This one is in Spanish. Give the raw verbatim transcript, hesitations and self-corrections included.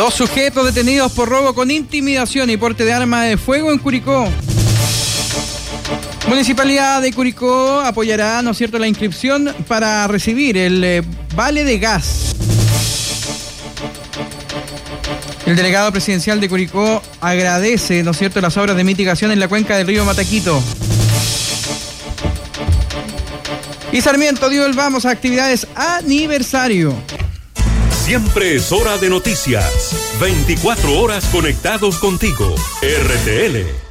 Dos sujetos detenidos por robo con intimidación y porte de arma de fuego en Curicó. Municipalidad de Curicó apoyará, ¿no es cierto?, la inscripción para recibir el eh, vale de gas. El delegado presidencial de Curicó agradece, ¿no es cierto?, las obras de mitigación en la cuenca del río Mataquito. Y Sarmiento dio el vamos a actividades aniversario. Siempre es hora de noticias. veinticuatro horas conectados contigo. R T L.